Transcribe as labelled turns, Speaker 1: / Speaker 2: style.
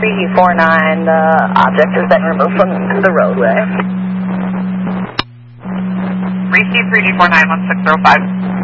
Speaker 1: 349, the object has been removed from the roadway.
Speaker 2: Receive 3D49 1605.